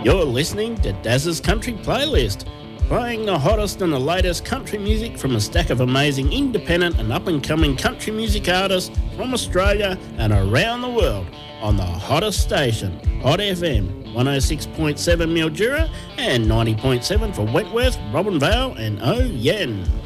You're listening to Daz's Country Playlist, playing the hottest and the latest country music from a stack of amazing independent and up-and-coming country music artists from Australia and around the world on the hottest station, Hot FM, 106.7 Mildura and 90.7 for Wentworth, Robinvale and Oyen.